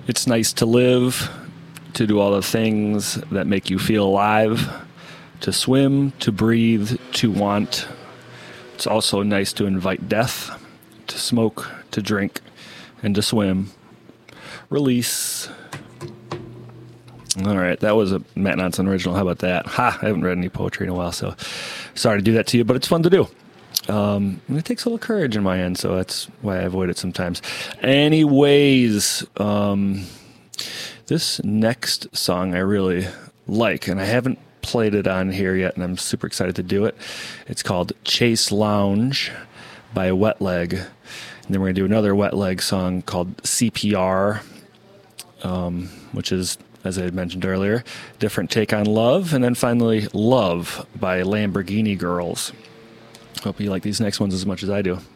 It's nice to live, to do all the things that make you feel alive, to swim, to breathe, to want. It's also nice to invite death, to smoke, to drink, and to swim. Release. All right, that was a Matt Nonson original. How about that? Ha! I haven't read any poetry in a while, so sorry to do that to you, but it's fun to do. It takes a little courage in my end, so that's why I avoid it sometimes. Anyways, this next song I really like, and I haven't played it on here yet, and I'm super excited to do it. It's called Chase Lounge by Wet Leg. And then we're going to do another Wet Leg song called CPR, which is, as I mentioned earlier, different take on love. And then finally, Love by Lamborghini Girls. Hope you like these next ones as much as I do.